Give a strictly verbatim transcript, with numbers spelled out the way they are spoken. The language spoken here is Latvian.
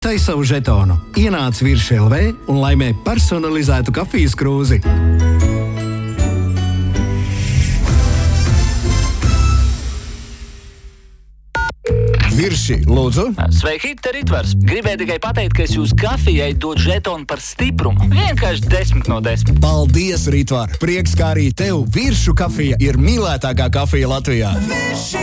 Tai savu žetonu, ienāc Virši L V un laimē personalizētu kafijas krūzi. Virši, lūdzu. Sveiki, te Ritvars. Gribēju tikai pateikt, ka es jūs kafijai dod žetonu par stiprumu. Vienkārši desmit no desmit. Paldies, Ritvar! Prieks, kā arī tev Viršu kafija ir mīlētākā kafija Latvijā. Virši!